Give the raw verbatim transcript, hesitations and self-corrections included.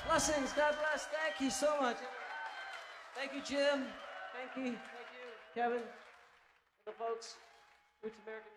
Blessings. God bless. Thank you so much. Thank you, Jim. Thank you. Thank you, Kevin. And the folks. Roots American.